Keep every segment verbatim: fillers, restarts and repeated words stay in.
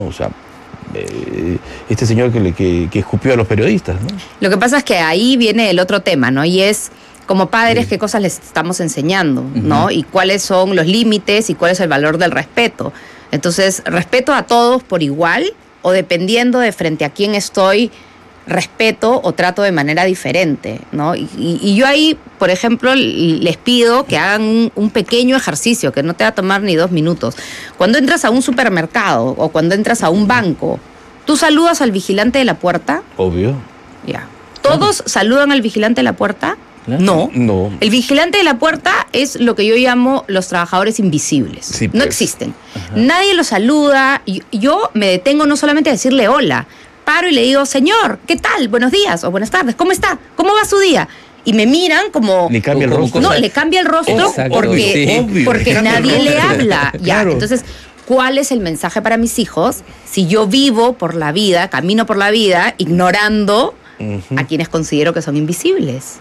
O sea, eh, este señor que, le, que, que escupió a los periodistas, ¿no? Lo que pasa es que ahí viene el otro tema, ¿no? Y es, como padres, sí, qué cosas les estamos enseñando, ¿no? Uh-huh. Y cuáles son los límites y cuál es el valor del respeto. Entonces, respeto a todos por igual, o dependiendo de frente a quién estoy, respeto o trato de manera diferente, ¿no? Y, y, y yo ahí, por ejemplo, les pido que hagan un, un pequeño ejercicio que no te va a tomar ni dos minutos. Cuando entras a un supermercado o cuando entras a un banco, ¿tú saludas al vigilante de la puerta? Obvio. Ya. ¿Todos claro. saludan al vigilante de la puerta? ¿Claro? No. No. El vigilante de la puerta es lo que yo llamo los trabajadores invisibles. Sí, pues. No existen. Ajá. Nadie los saluda. Y yo me detengo no solamente a decirle hola, paro y le digo, señor, ¿qué tal? Buenos días o buenas tardes, ¿cómo está? ¿Cómo va su día? Y me miran como... Le cambia el rostro. No, le cambia el rostro Exacto, porque, sí. porque nadie le habla. Ya, claro. Entonces, ¿cuál es el mensaje para mis hijos si yo vivo por la vida, camino por la vida, ignorando uh-huh. a quienes considero que son invisibles?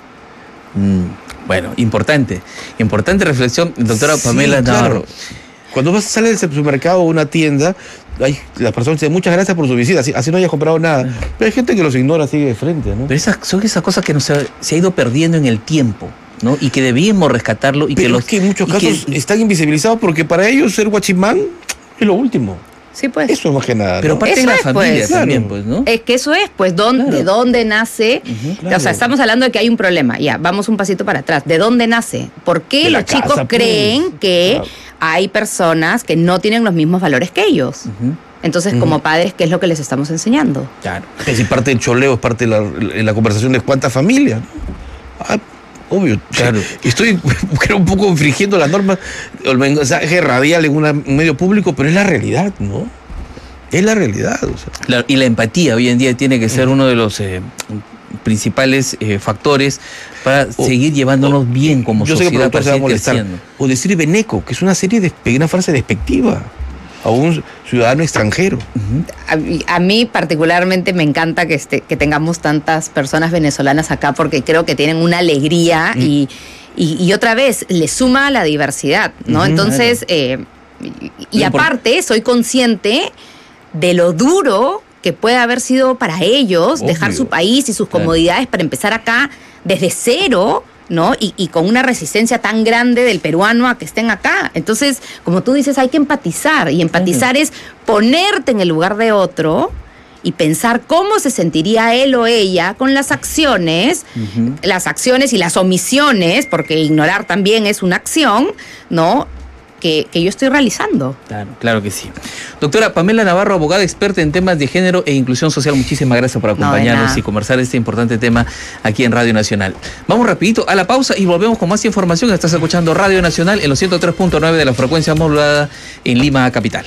Mm, bueno, importante. Importante reflexión, doctora sí, Pamela Navarro. Claro. Cuando vas a salir del supermercado o una tienda, hay, las personas dicen muchas gracias por su visita, así, así no hayas comprado nada. Pero hay gente que los ignora, sigue de frente, ¿no? Pero esas, son esas cosas que no se, se ha ido perdiendo en el tiempo, ¿no? Y que debíamos rescatarlo. Y Pero que los, es que en muchos casos que, están invisibilizados porque para ellos ser guachimán es lo último. Sí, pues. Eso más que nada. Pero ¿no? parte eso de la es, familia pues. también, pues, ¿no? Es que eso es, pues, ¿dónde, claro. ¿de dónde nace? Uh-huh, claro. O sea, estamos hablando de que hay un problema. Ya, vamos un pasito para atrás. ¿De dónde nace? ¿Por qué de los chicos casa, creen pues. que claro. hay personas que no tienen los mismos valores que ellos? Uh-huh. Entonces, uh-huh. como padres, ¿qué es lo que les estamos enseñando? Claro. Es decir, parte del choleo es parte de la, de la conversación de cuántas familias. Ah, obvio, claro. Estoy creo, un poco infringiendo las normas, el mensaje radial en una, un medio público, pero es la realidad, ¿no? Es la realidad. O sea. Claro, y la empatía hoy en día tiene que ser uno de los eh, principales eh, factores para o, seguir llevándonos o, bien como yo sociedad. Yo sé que se va a molestar. O decir beneco, que es una serie de una frase despectiva a un ciudadano extranjero. Uh-huh. A, a mí particularmente me encanta que, este, que tengamos tantas personas venezolanas acá porque creo que tienen una alegría uh-huh. y, y, y otra vez le suma a la diversidad, ¿no? Uh-huh. Entonces, eh, y, y aparte soy consciente de lo duro que puede haber sido para ellos Obvio. dejar su país y sus comodidades claro. para empezar acá desde cero, ¿no? Y, y con una resistencia tan grande del peruano a que estén acá. Entonces, como tú dices, hay que empatizar. Y empatizar uh-huh. es ponerte en el lugar de otro y pensar cómo se sentiría él o ella con las acciones, uh-huh. las acciones y las omisiones, porque ignorar también es una acción, ¿no? Que, que yo estoy realizando. Claro, claro que sí. Doctora Pamela Navarro, abogada experta en temas de género e inclusión social, muchísimas gracias por acompañarnos no, y conversar este importante tema aquí en Radio Nacional. Vamos rapidito a la pausa y volvemos con más información. Estás escuchando Radio Nacional en los ciento tres punto nueve de la frecuencia modulada en Lima, capital.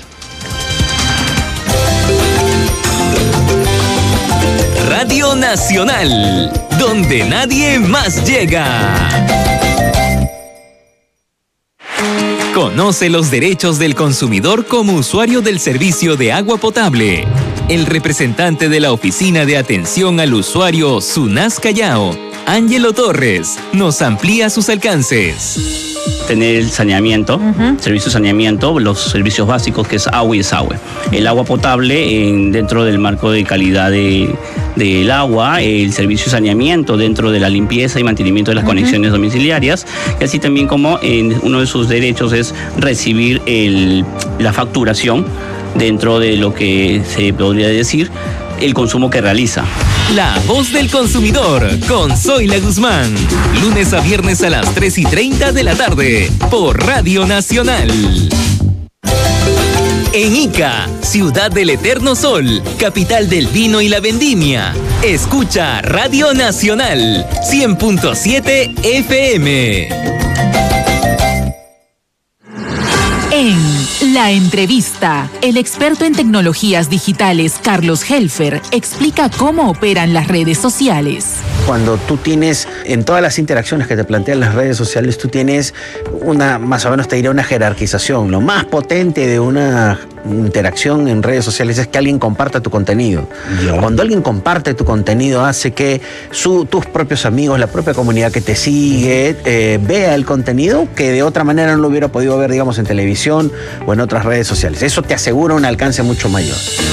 Radio Nacional, donde nadie más llega. Conoce los derechos del consumidor como usuario del servicio de agua potable. El representante de la Oficina de Atención al Usuario SUNAS Callao, Ángelo Torres, nos amplía sus alcances. Tener el saneamiento, uh-huh. servicio de saneamiento, los servicios básicos que es agua y desagüe. El agua potable en, dentro del marco de calidad de, del agua, el servicio de saneamiento dentro de la limpieza y mantenimiento de las uh-huh. conexiones domiciliarias, y así también como en uno de sus derechos es recibir el, la facturación dentro de lo que se podría decir el consumo que realiza. La voz del consumidor con Zoila Guzmán. Lunes a viernes a las tres y treinta de la tarde por Radio Nacional. En Ica, ciudad del eterno sol, capital del vino y la vendimia. Escucha Radio Nacional cien punto siete F M. En La Entrevista, el experto en tecnologías digitales Carlos Helfer explica cómo operan las redes sociales. cuando tú tienes, en todas las interacciones que te plantean las redes sociales, tú tienes una, más o menos te diría una jerarquización. Lo más potente de una interacción en redes sociales es que alguien comparta tu contenido. Ya. Cuando alguien comparte tu contenido hace que su, tus propios amigos, la propia comunidad que te sigue, eh, vea el contenido que de otra manera no lo hubiera podido ver, digamos, en televisión o en otras redes sociales. Eso te asegura un alcance mucho mayor.